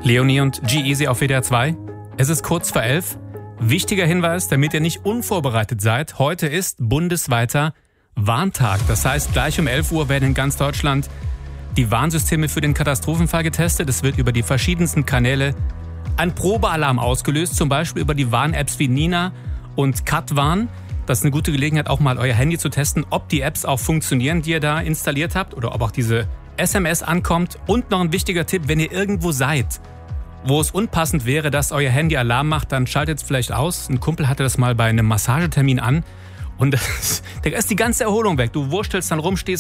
Leonie und G-Eazy auf WDR 2. Es ist kurz vor 11. Wichtiger Hinweis, damit ihr nicht unvorbereitet seid. Heute ist bundesweiter Warntag. Das heißt, gleich um 11 Uhr werden in ganz Deutschland die Warnsysteme für den Katastrophenfall getestet. Es wird über die verschiedensten Kanäle ein Probealarm ausgelöst, zum Beispiel über die Warn-Apps wie Nina und Katwarn. Das ist eine gute Gelegenheit, auch mal euer Handy zu testen, ob die Apps auch funktionieren, die ihr da installiert habt, oder ob auch diese SMS ankommt. Und noch ein wichtiger Tipp, wenn ihr irgendwo seid, wo es unpassend wäre, dass euer Handy Alarm macht, dann schaltet es vielleicht aus. Ein Kumpel hatte das mal bei einem Massagetermin an und da ist die ganze Erholung weg. Du wurstelst dann rum, stehst